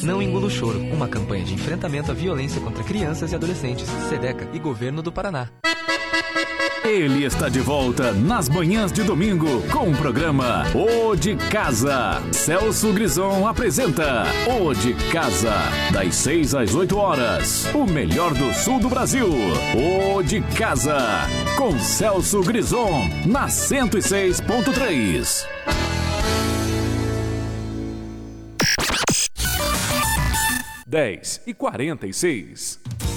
Não Engula o Choro, uma campanha de enfrentamento à violência contra crianças e adolescentes, SEDECA e Governo do Paraná. Ele está de volta nas manhãs de domingo com o programa O de Casa. Celso Grison apresenta O de Casa, das 6 às 8 horas. O melhor do sul do Brasil. O de Casa, com Celso Grison, na 106.3. 10h46.